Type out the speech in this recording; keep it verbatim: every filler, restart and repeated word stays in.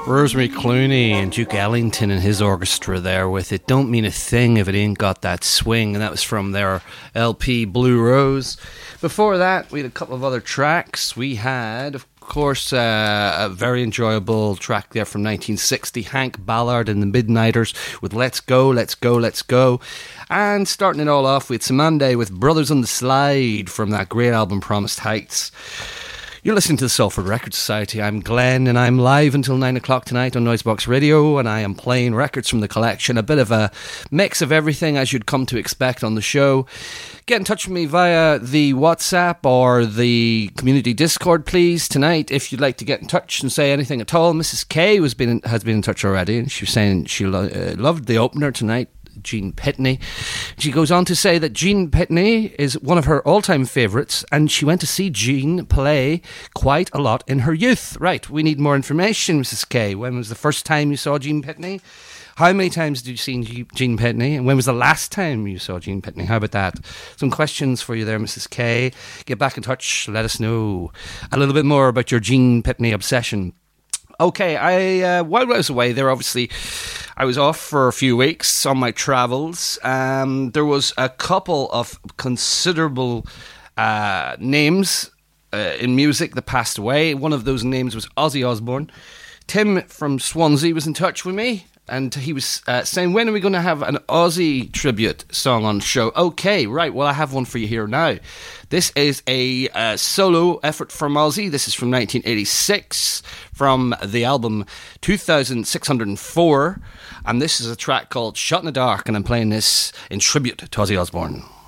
Rosemary Clooney and Duke Ellington and his orchestra there with It Don't Mean a Thing If It Ain't Got That Swing, and that was from their L P Blue Rose. Before that, we had a couple of other tracks. We had, of course, uh, a very enjoyable track there from nineteen sixty, Hank Ballard and the Midnighters with Let's Go, Let's Go, Let's Go. And starting it all off with Samande with Brothers on the Slide from that great album Promised Heights. You're listening to the Salford Record Society. I'm Glenn, and I'm live until nine o'clock tonight on Noisebox Radio, and I am playing records from the collection, a bit of a mix of everything as you'd come to expect on the show. Get in touch with me via the WhatsApp or the community Discord, please, tonight, if you'd like to get in touch and say anything at all. Missus K was been, has been in touch already, and she was saying she lo- uh, loved the opener tonight, Gene Pitney. She goes on to say that Gene Pitney is one of her all-time favourites, and she went to see Gene play quite a lot in her youth. Right, we need more information, Missus K. When was the first time you saw Gene Pitney? How many times did you see Gene Pitney? And when was the last time you saw Gene Pitney? How about that? Some questions for you there, Missus K. Get back in touch. Let us know a little bit more about your Gene Pitney obsession. Okay, I uh, while I was away there, obviously, I was off for a few weeks on my travels. Um, there was a couple of considerable uh, names uh, in music that passed away. One of those names was Ozzy Osbourne. Tim from Swansea was in touch with me, and he was uh, saying, when are we going to have an Ozzy tribute song on the show? Okay, right, well, I have one for you here now. This is a uh, solo effort from Ozzy. This is from nineteen eighty-six, from the album two thousand six hundred four, and this is a track called Shot in the Dark, and I'm playing this in tribute to Ozzy Osbourne.